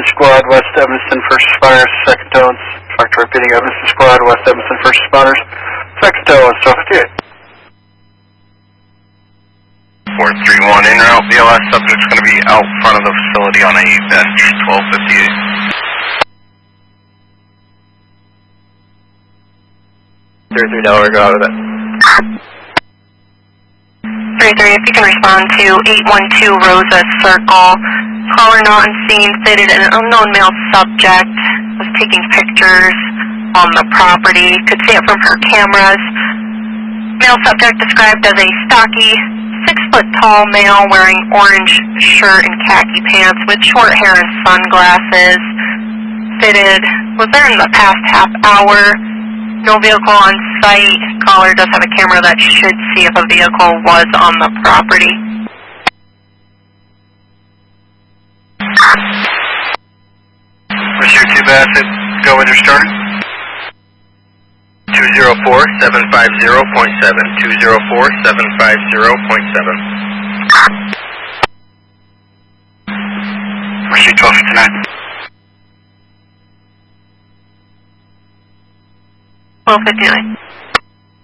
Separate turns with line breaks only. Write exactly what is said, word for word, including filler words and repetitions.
Squad, West Evanston, first responders, second tones. Factor repeating, Evanston Squad, West Evanston, first responders, second tones, twelve fifty-eight.
four three one, en route, B L S subject's going to be out front of the facility on a bench, twelve fifty-eight.
three three Delaware, go out of it.
three three, if you can respond to eight one two Rosa Circle. Caller not on scene stated an unknown male subject was taking pictures on the property. Could see it from her cameras. Male subject described as a stocky, six foot tall male wearing orange shirt and khaki pants with short hair and sunglasses. Fitted, was there in the past half hour. No vehicle on site. Caller does have a camera that should see if a vehicle was on the property.
Pursuit two Bassett, go with your starter. two zero four seven five zero point seven, two zero four seven five zero point seven.
Pursuit twelve fifty-nine.
twelve fifty-nine.